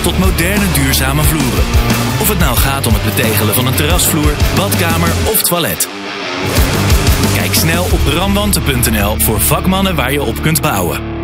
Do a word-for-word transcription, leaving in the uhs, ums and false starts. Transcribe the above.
tot moderne duurzame vloeren. Of het nou gaat om het betegelen van een terrasvloer, badkamer of toilet. Kijk snel op randwanten punt n l voor vakmannen waar je op kunt bouwen.